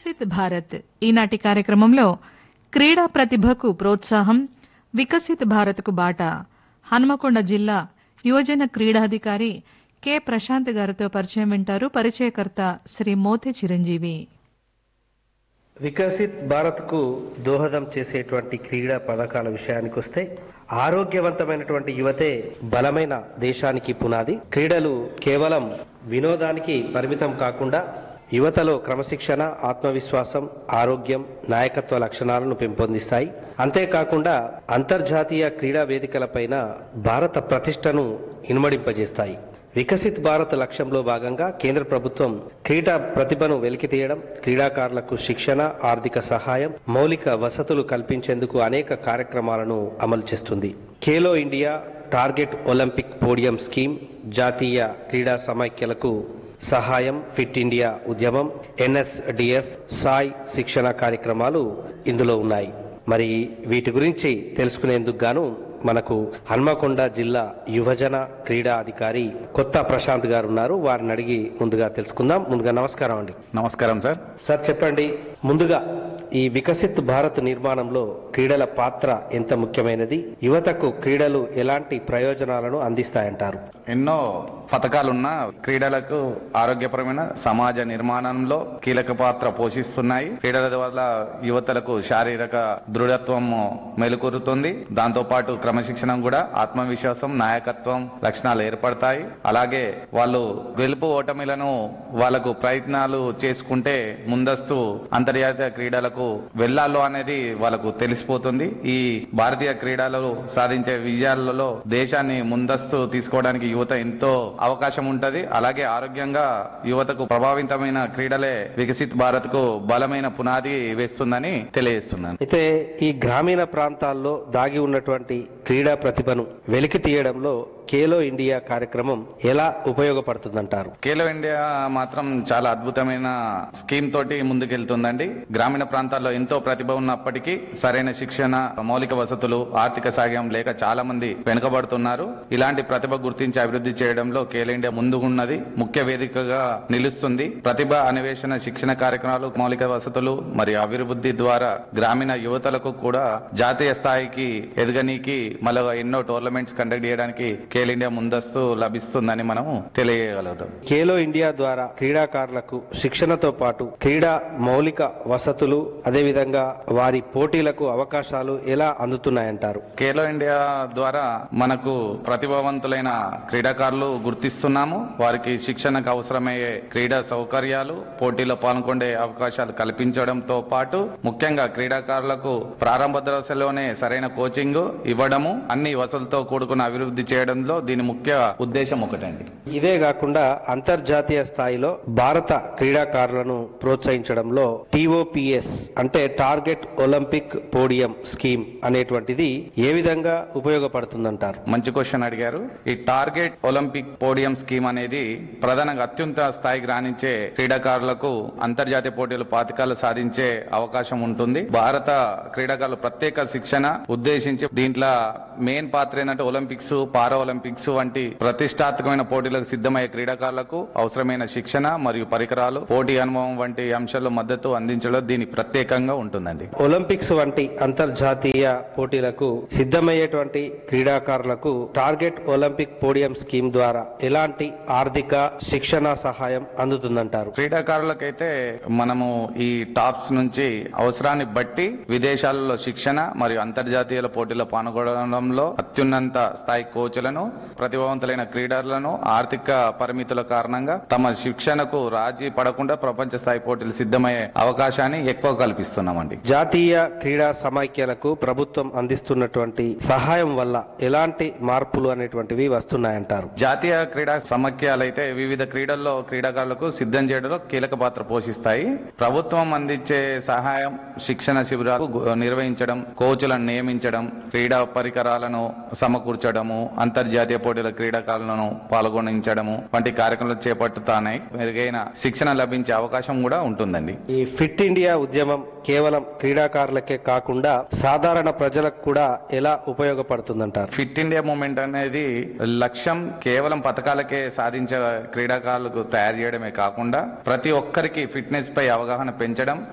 వికసిత్ భారత్ ఈనాటి కార్యక్రమంలో క్రీడా ప్రతిభకు ప్రోత్సాహం వికసిత్ భారత్కు బాట హన్మకొండ జిల్లా యువజన క్రీడాధికారి కె ప్రశాంత్ గారితో పరిచయం వింటారు. పరిచయకర్త శ్రీ మోతే చిరంజీవి. వికసిత్ భారత్ కు దోహదం చేసేటువంటి క్రీడా పథకాల విషయానికి వస్తే ఆరోగ్యవంతమైనటువంటి యువతే బలమైన దేశానికి పునాది. క్రీడలు కేవలం వినోదానికి పరిమితం కాకుండా యువతలో క్రమశిక్షణ, ఆత్మవిశ్వాసం, ఆరోగ్యం, నాయకత్వ లక్షణాలను పెంపొందిస్తాయి. అంతేకాకుండా అంతర్జాతీయ క్రీడా వేదికలపైన భారత ప్రతిష్టను ఇనుమడింపజేస్తాయి. వికసిత్ భారత్ లక్ష్యంలో భాగంగా కేంద్ర ప్రభుత్వం క్రీడా ప్రతిభను వెలికితీయడం, క్రీడాకారులకు శిక్షణ, ఆర్థిక సహాయం, మౌలిక వసతులు కల్పించేందుకు అనేక కార్యక్రమాలను అమలు చేస్తుంది. Khelo India, target Olympic podium scheme, జాతీయ క్రీడా సమైక్యలకు సహాయం, ఫిట్ ఇండియా ఉద్యమం, ఎన్ఎస్డిఎఫ్, సాయ్ శిక్షణ కార్యక్రమాలు ఇందులో ఉన్నాయి. మరి వీటి గురించి తెలుసుకునేందుకు గాను మనకు హన్మకొండ జిల్లా యువజన క్రీడా అధికారి కొత్త ప్రశాంత్ గారు ఉన్నారు. వారిని అడిగి ముందుగా తెలుసుకుందాం. ముందుగా నమస్కారం అండి. నమస్కారం సార్. సార్ చెప్పండి, ముందుగా ఈ వికసిత్ భారత్ నిర్మాణంలో క్రీడల పాత్ర ఎంత ముఖ్యమైనది? యువతకు క్రీడలు ఎలాంటి ప్రయోజనాలను అందిస్తాయంటారు? ఎన్నో పథకాలున్న క్రీడలకు ఆరోగ్యపరమైన సమాజ నిర్మాణంలో కీలక పాత్ర పోషిస్తున్నాయి. క్రీడల వల్ల యువతలకు శారీరక దృఢత్వం మెలుకూరుతుంది. దాంతో పాటు క్రమశిక్షణ కూడా, ఆత్మవిశ్వాసం, నాయకత్వం లక్షణాలు ఏర్పడతాయి. అలాగే వాళ్ళు గెలుపు ఓటమిలను వాళ్ళకు ప్రయత్నాలు చేసుకుంటే ముందస్తు అంతర్జాతీయ క్రీడలకు వెళ్లాలో అనేది వాళ్ళకు తెలిసిపోతుంది. ఈ భారతీయ క్రీడలలో సాధించే విజయాలలో దేశాన్ని ముందస్తు తీసుకోవడానికి యువత ఎంతో అవకాశం ఉంటది. అలాగే ఆరోగ్యంగా యువతకు ప్రభావితమైన క్రీడలే వికసిత్ భారత్ కు బలమైన పునాది వేస్తుందని తెలియజేస్తున్నాను. అయితే ఈ గ్రామీణ ప్రాంతాల్లో దాగి ఉన్నటువంటి క్రీడా ప్రతిభను వెలికి తీయడంలో ఖేలో ఇండియా కార్యక్రమం ఎలా ఉపయోగపడుతుందంటారు? ఖేలో ఇండియా మాత్రం చాలా అద్భుతమైన స్కీమ్ తోటి ముందుకెళ్తుందండి. గ్రామీణ ప్రాంతాల్లో ఎంతో ప్రతిభ ఉన్నప్పటికీ సరైన శిక్షణ, మౌలిక వసతులు, ఆర్థిక సాయం లేక చాలా మంది వెనుకబడుతున్నారు. ఇలాంటి ప్రతిభ గుర్తించి అభివృద్ధి చేయడంలో ఖేలో ఇండియా ముందుగున్నది, ముఖ్య వేదికగా నిలుస్తుంది. ప్రతిభ అన్వేషణ, శిక్షణ కార్యక్రమాలు, మౌలిక వసతులు మరియు అభివృద్ధి ద్వారా గ్రామీణ యువతలకు కూడా జాతీయ స్థాయికి ఎదగనీకి మళ్ళీ ఎన్నో టోర్నమెంట్స్ కండక్ట్ చేయడానికి ఖేలో ఇండియా ముందస్తు లభిస్తుందని మనం తెలియగలుగుతాం. ఖేలో ఇండియా ద్వారా క్రీడాకారులకు శిక్షణతో పాటు క్రీడా మౌలిక వసతులు, అదేవిధంగా వారి పోటీలకు అవకాశాలు ఎలా అందుతున్నాయంటారు? ఖేలో ఇండియా ద్వారా మనకు ప్రతిభావంతులైన క్రీడాకారులు గుర్తిస్తున్నాము. వారికి శిక్షణకు అవసరమయ్యే క్రీడా సౌకర్యాలు, పోటీలో పాల్గొనే అవకాశాలు కల్పించడంతో పాటు ముఖ్యంగా క్రీడాకారులకు ప్రారంభ దశలోనే సరైన కోచింగ్ ఇవ్వడము, అన్ని వసతులతో కూడుకున్న అభివృద్ధి చేయడంలో దీని ముఖ్య ఉద్దేశం ఒకటండి. ఇదే కాకుండా అంతర్జాతీయ స్థాయిలో భారత క్రీడాకారులను ప్రోత్సహించడంలో టీఓపీఎస్ అంటే టార్గెట్ ఒలింపిక్ పోడియం స్కీమ్ అనేటువంటిది ఏ విధంగా ఉపయోగపడుతుందంటారు? మంచి క్వశ్చన్ అడిగారు. ఈ టార్గెట్ ఒలింపిక్ పోడియం స్కీమ్ అనేది ప్రధానంగా అత్యున్నత స్థాయికి రాణించే క్రీడాకారులకు అంతర్జాతీయ పోటీలు పతకాలు సాధించే అవకాశం ఉంటుంది. భారత క్రీడాకారులు ప్రత్యేక శిక్షణ ఉద్దేశించి దీంట్లో మెయిన్ పాత్ర ఏంటంటే ఒలింపిక్స్, పారా ఒలింపిక్స్ వంటి ప్రతిష్టాత్మకమైన పోటీలకు సిద్ధమయ్యే క్రీడాకారులకు అవసరమైన శిక్షణ మరియు పరికరాలు, పోటీ అనుభవం వంటి అంశాల్లో మద్దతు అందించడం దీని ప్రత్యేకంగా ఉంటుందండి. ఒలింపిక్స్ వంటి అంతర్జాతీయ పోటీలకు సిద్ధమయ్యేటువంటి క్రీడాకారులకు టార్గెట్ ఒలింపిక్ పోడియం స్కీమ్ ద్వారా ఎలాంటి ఆర్థిక శిక్షణ సహాయం అందుతుందంటారు? క్రీడాకారులకైతే మనము ఈ టాప్స్ నుంచి అవసరాన్ని బట్టి విదేశాలలో శిక్షణ మరియు అంతర్జాతీయ పోటీల్లో పాల్గొనడంలో అత్యున్నత స్థాయి కోచ్లను, ప్రతిభావంతులైన క్రీడలను ఆర్థిక పరిమితుల కారణంగా తమ శిక్షణకు రాజీ పడకుండా ప్రపంచ స్థాయి పోటీలు సిద్ధమయ్యే అవకాశాన్ని ఎక్కువ కల్పిస్తున్నామండి. జాతీయ క్రీడా సమైక్యలకు ప్రభుత్వం అందిస్తున్నటువంటి సహాయం వల్ల ఎలాంటి మార్పులు అనేటువంటివి వస్తున్నాయంటారు? జాతీయ క్రీడా సమైక్యాలైతే వివిధ క్రీడల్లో క్రీడాకారులకు సిద్ధం చేయడంలో కీలక పాత్ర పోషిస్తాయి. ప్రభుత్వం అందించే సహాయం, శిక్షణ శిబిరాలు నిర్వహించడం, కోచ్లను నియమించడం, క్రీడా పరికరాలను సమకూర్చడము, అంతర్జాతీయ పోటీల క్రీడాకారులను పాల్గొనించడము వంటి కార్యక్రమాలు చేపట్టుతాయి. మెరుగైన శిక్షణ లభించే అవకాశం కూడా ఉంటుందండి. ఈ ఫిట్ ఇండియా ఉద్యమం కేవలం క్రీడాకారులకే కాకుండా సాధారణ ప్రజలకు కూడా ఎలా ఉపయోగపడుతుందంటారు? ఫిట్ ఇండియా మూవ్మెంట్ అనేది లక్ష్యం కేవలం పథకాలకే సాధించే క్రీడాకారులకు తయారు చేయడమే కాకుండా ప్రతి ఒక్కరికి ఫిట్నెస్ పై అవగాహన పెంచడం,